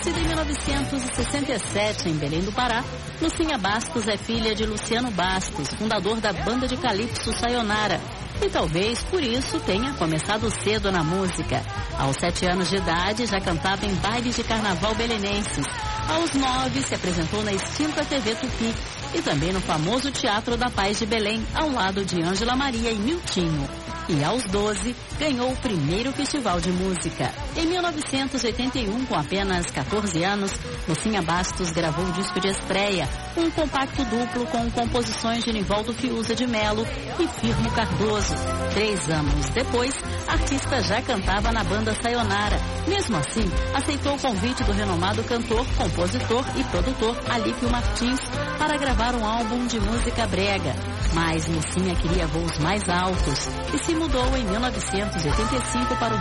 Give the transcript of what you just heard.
Nascida em 1967 em Belém do Pará, Lucinha Bastos é filha de Luciano Bastos, fundador da banda de calypso Sayonara. E talvez por isso tenha começado cedo na música. Aos 7 anos de idade já cantava em bailes de carnaval belenenses. Aos 9 se apresentou na extinta TV Tupi e também no famoso Teatro da Paz de Belém, ao lado de Ângela Maria e Miltinho. E aos 12 ganhou o primeiro festival de música. Em 1981, com apenas 14 anos, Lucinha Bastos gravou o disco de estreia, um compacto duplo com composições de Nivaldo Fiuza de Melo e Firmo Cardoso. 3 anos depois, a artista já cantava na banda Sayonara. Mesmo assim, aceitou o convite do renomado cantor, compositor e produtor Alípio Martins para gravar um álbum de música brega. Mas Lucinha queria voos mais altos e se mudou em 1985 para o